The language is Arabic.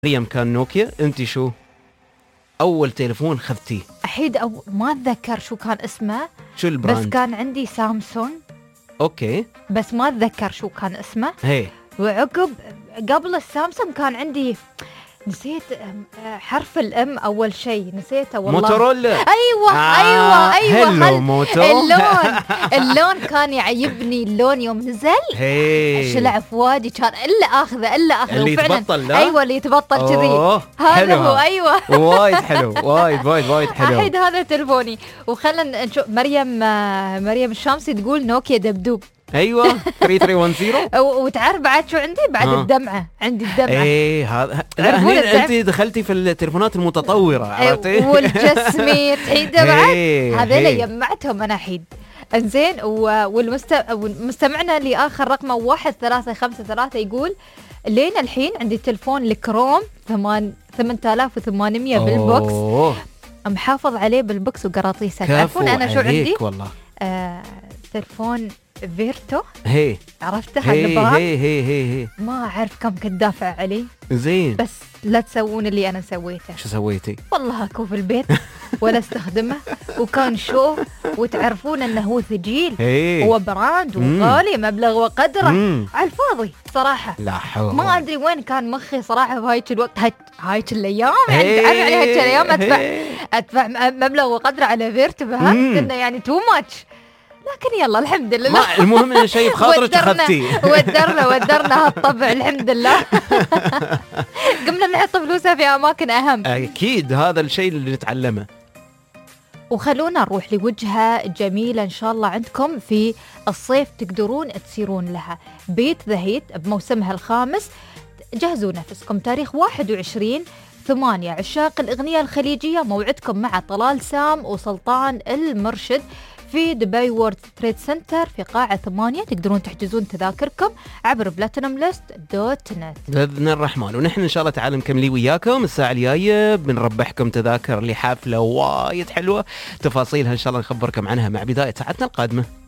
مريم كان نوكيا، انت شو اول تليفون خذتيه؟ احيد او ما اتذكر شو كان اسمه، شو البراند؟ بس كان عندي سامسونج، اوكي، بس ما اتذكر شو كان اسمه. هي قبل السامسونج كان عندي، نسيت حرف الام اول شيء، نسيته والله. موتورولا. ايوه هلو موتو. اللون كان يعيبني، اللون يوم نزل شلع في وادي، كان الا اخذه اللي وفعلاً يتبطل. لا ايوه اللي يتبطل كذي، هذا هو. ايوه وايد حلو، وايد حلو. احيد هذا تلفوني. وخلنا نشوف مريم الشامسي تقول نوكيا دبدوب. ايوه 3310. وتعرف بعد شو عندي؟ بعد الدمعه، عندي الدمعه. ايه هذا. هنا انت دخلتي في التليفونات المتطوره، عرفتي؟ والجسمي تحيده بعد هذول يجمعتهم انا حيد. انزين. ومستمعنا لاخر رقمه 1353 يقول لين الحين عندي تلفون الكروم 8800 بالبوكس، محافظ عليه بالبوكس وقراطيسه. تعرفون انا شو عندي؟ والله تلفون فيرتو. هي عرفتها البراند؟ هي ما أعرف كم كنت دافع عليه. زين، بس لا تسوون اللي أنا سويته. شو سويتي؟ والله أكو في البيت ولا استخدمه، وكان شو، وتعرفون أنه هو ثقيل، هو براند وغالي مبلغ وقدره على الفاضي صراحة. لا حول. ما أدري وين كان مخي صراحة بهايك الوقت، هايك الأيام، يعني تعرف علي هايك الأيام أدفع مبلغ وقدره على فيرتو، فهمت إنه يعني تو ماتش. لكن يلا الحمد لله. المهم ان شيء بخاطرك اخذتيه. ودرنا هالطبع الحمد لله. قمنا نحط فلوسها في اماكن اهم. اكيد هذا الشيء اللي نتعلمه. وخلونا نروح لوجهه جميله ان شاء الله عندكم في الصيف تقدرون تسيرون لها. بيت ذا هيت بموسمها الخامس. جهزوا نفسكم، تاريخ 21/8. عشاق الاغنيه الخليجيه، موعدكم مع طلال سام وسلطان المرشد في دبي وورد تريد سنتر في قاعة 8. تقدرون تحجزون تذاكركم عبر platinumlist.net بإذن الرحمن. ونحن إن شاء الله تعالى نكملي وياكم الساعة الجاية، بنربحكم تذاكر لحفلة وايد حلوة، تفاصيلها إن شاء الله نخبركم عنها مع بداية ساعتنا القادمة.